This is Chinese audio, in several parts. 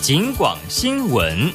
警广新闻。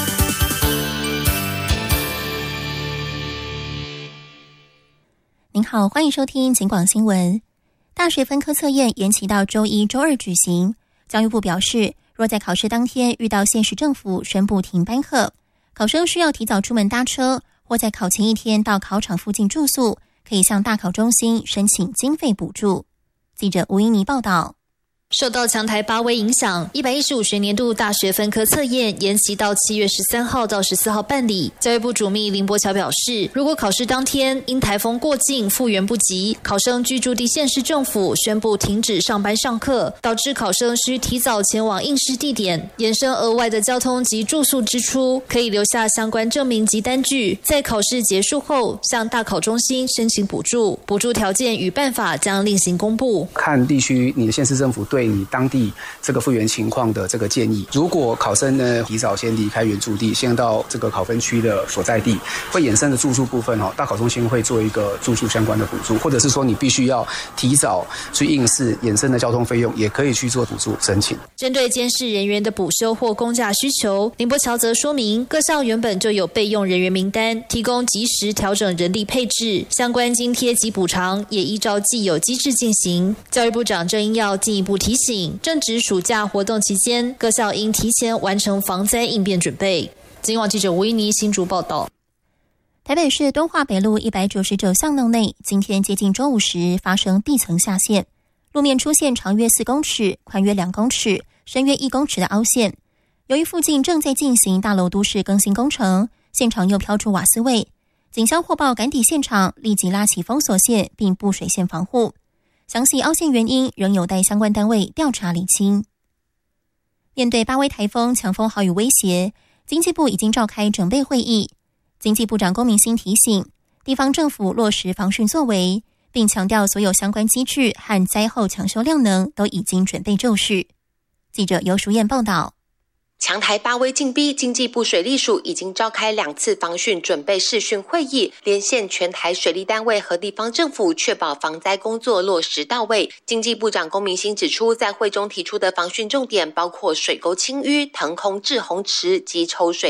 您好，欢迎收听警广新闻。大学分科测验延期到周一、周二举行。教育部表示，若在考试当天遇到县市政府宣布停班课，考生需要提早出门搭车，或在考前一天到考场附近住宿，可以向大考中心申请经费补助。记者吴英妮报道。 受到强台8威影响，115学年度大学分科测验延期到7月13号到14号办理。教育部主秘林柏乔表示，如果考试当天因台风过境复原不及，考生居住地县市政府宣布停止上班上课，导致考生需提早前往应试地点，衍生额外的交通及住宿支出，可以留下相关证明及单据，在考试结束后向大考中心申请补助，补助条件与办法将另行公布。 看地区你的县市政府对你当地这个复原情况的这个建议，如果考生呢提早先离开原住地，先到这个考分区的所在地，会衍生的住宿部分大考中心会做一个住宿相关的补助，或者是说你必须要提早去应试，衍生的交通费用也可以去做补助申请。 针对监视人员的补休或公假需求，林柏乔则说明，各校原本就有备用人员名单，提供及时调整人力配置，相关津贴及补偿也依照既有机制进行。教育部长郑英耀进一步提醒，正值暑假活动期间，各校应提前完成防灾应变准备。警广记者吴依妮新竹报道。 台北市敦化北路199巷弄内，今天接近中午时发生地层下陷，路面出现长约4公尺、宽约2公尺、深约1公尺的凹陷。由于附近正在进行大楼都市更新工程，现场又飘出瓦斯味，警消获报赶抵现场，立即拉起封锁线并布水线防护。详细凹陷原因仍有待相关单位调查厘清。面对8威台风强风豪雨威胁，经济部已经召开准备会议。经济部长龚明鑫提醒，地方政府落实防汛作为，并强调所有相关机制和灾后抢修量能都已经准备就绪。记者尤淑燕报道。 强台8威进逼，经济部水利署已经召开2次防汛准备视讯会议，连线全台水利单位和地方政府，确保防灾工作落实到位。经济部长龚明鑫指出，在会中提出的防汛重点包括水沟清淤、腾空滞洪池及抽水